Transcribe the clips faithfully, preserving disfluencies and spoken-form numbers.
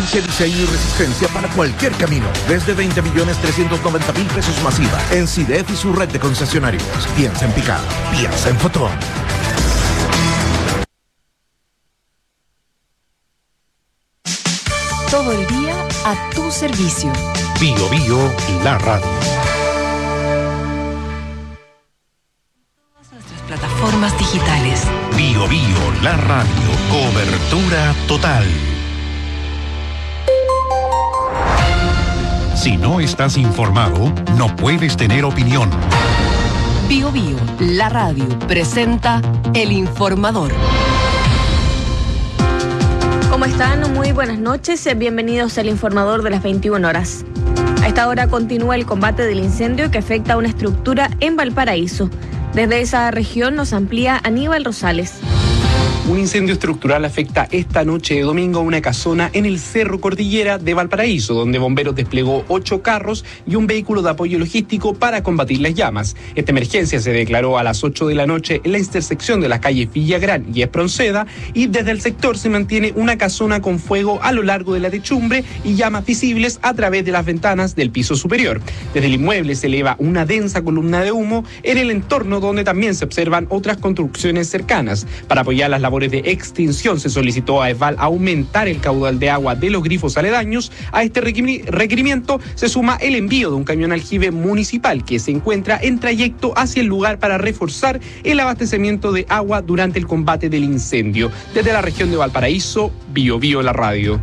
Potencia, diseño y resistencia para cualquier camino. Desde veinte millones trescientos noventa mil pesos masiva. En SIDEF y su red de concesionarios. Piensa en Pickup. Piensa en Fotón. Todo el día a tu servicio. Bio Bio, la radio. Todas nuestras plataformas digitales. Bio Bio, la radio. Cobertura total. Si no estás informado, no puedes tener opinión. Bio Bio, la radio, presenta El Informador. ¿Cómo están? Muy buenas noches. Bienvenidos al Informador de las veintiuna horas. A esta hora continúa el combate del incendio que afecta a una estructura en Valparaíso. Desde esa región nos amplía Aníbal Rosales. Un incendio estructural afecta esta noche de domingo a una casona en el Cerro Cordillera de Valparaíso, donde Bomberos desplegó ocho carros y un vehículo de apoyo logístico para combatir las llamas. Esta emergencia se declaró a las ocho de la noche en la intersección de las calles Villagrán y Espronceda, y desde el sector se mantiene una casona con fuego a lo largo de la techumbre y llamas visibles a través de las ventanas del piso superior. Desde el inmueble se eleva una densa columna de humo en el entorno, donde también se observan otras construcciones cercanas. Para apoyar las labores de extinción se solicitó a ESVAL aumentar el caudal de agua de los grifos aledaños. A este requerimiento se suma el envío de un camión aljibe municipal que se encuentra en trayecto hacia el lugar para reforzar el abastecimiento de agua durante el combate del incendio. Desde la región de Valparaíso, Bio Bio la radio.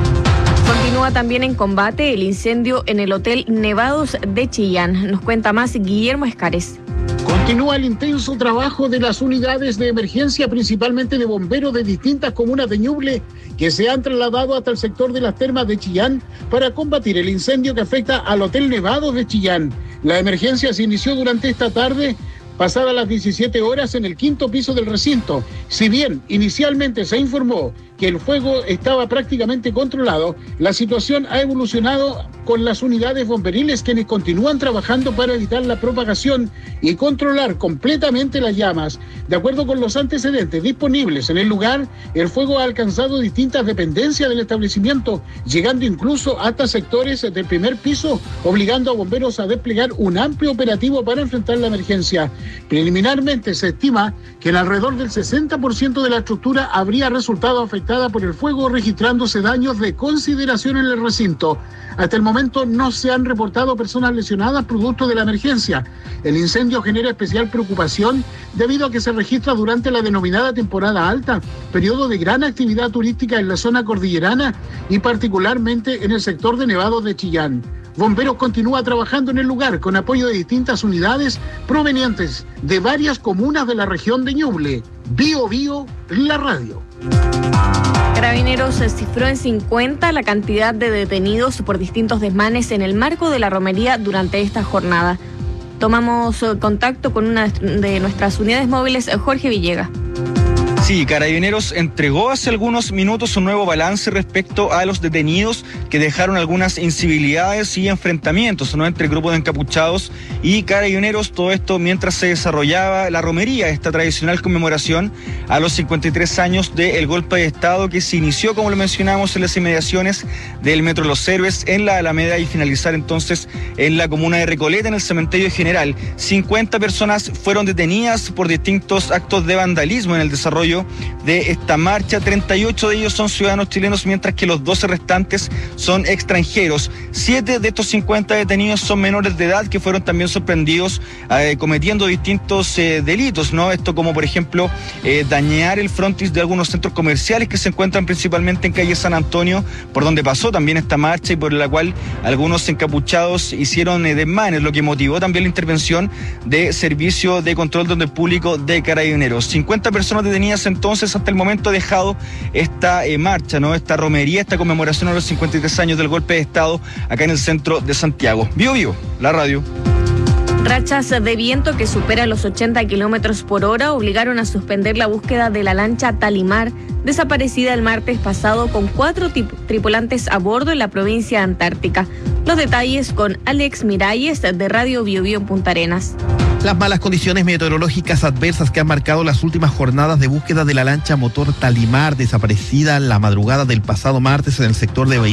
Continúa también en combate el incendio en el Hotel Nevados de Chillán. Nos cuenta más Guillermo Escares. Continúa el intenso trabajo de las unidades de emergencia, principalmente de bomberos de distintas comunas de Ñuble, que se han trasladado hasta el sector de las termas de Chillán para combatir el incendio que afecta al Hotel Nevados de Chillán. La emergencia se inició durante esta tarde, pasadas las diecisiete horas, en el quinto piso del recinto. Si bien inicialmente se informó que el fuego estaba prácticamente controlado, la situación ha evolucionado con las unidades bomberiles, quienes continúan trabajando para evitar la propagación y controlar completamente las llamas. De acuerdo con los antecedentes disponibles en el lugar, el fuego ha alcanzado distintas dependencias del establecimiento, llegando incluso hasta sectores del primer piso, obligando a bomberos a desplegar un amplio operativo para enfrentar la emergencia. Preliminarmente se estima que en alrededor del sesenta por ciento de la estructura habría resultado afectada por el fuego, registrándose daños de consideración en el recinto. Hasta el momento no se han reportado personas lesionadas producto de la emergencia. El incendio genera especial preocupación debido a que se registra durante la denominada temporada alta, periodo de gran actividad turística en la zona cordillerana y particularmente en el sector de Nevados de Chillán. Bomberos continúa trabajando en el lugar con apoyo de distintas unidades provenientes de varias comunas de la región de Ñuble. Bio Bio, la radio. Carabineros cifró en cincuenta la cantidad de detenidos por distintos desmanes en el marco de la romería durante esta jornada. Tomamos contacto con una de nuestras unidades móviles, Jorge Villega. Sí, Carabineros entregó hace algunos minutos un nuevo balance respecto a los detenidos que dejaron algunas incivilidades y enfrentamientos, ¿no?, entre grupos de encapuchados y Carabineros. Todo esto mientras se desarrollaba la romería, esta tradicional conmemoración a los cincuenta y tres años del golpe de Estado que se inició, como lo mencionamos, en las inmediaciones del Metro Los Héroes, en la Alameda, y finalizar entonces en la comuna de Recoleta, en el Cementerio General. cincuenta personas fueron detenidas por distintos actos de vandalismo en el desarrollo de esta marcha. treinta y ocho de ellos son ciudadanos chilenos, mientras que los doce restantes son extranjeros. Siete de estos cincuenta detenidos son menores de edad que fueron también sorprendidos eh, cometiendo distintos eh, delitos, ¿no? Esto como, por ejemplo, eh, dañar el frontis de algunos centros comerciales que se encuentran principalmente en calle San Antonio, por donde pasó también esta marcha y por la cual algunos encapuchados hicieron eh, desmanes, lo que motivó también la intervención de Servicio de Control de Orden Público de Carabineros. cincuenta personas detenidas entonces hasta el momento ha dejado esta eh, marcha, ¿no?, esta romería, esta conmemoración a los cincuenta y tres años del golpe de Estado acá en el centro de Santiago. Bio Bio, la radio. Rachas de viento que superan los ochenta kilómetros por hora obligaron a suspender la búsqueda de la lancha Talimar, desaparecida el martes pasado con cuatro tripulantes a bordo en la provincia antártica. Los detalles con Alex Miralles de Radio Bio Bio en Punta Arenas. Las malas condiciones meteorológicas adversas que han marcado las últimas jornadas de búsqueda de la lancha motor Talimar, desaparecida la madrugada del pasado martes en el sector de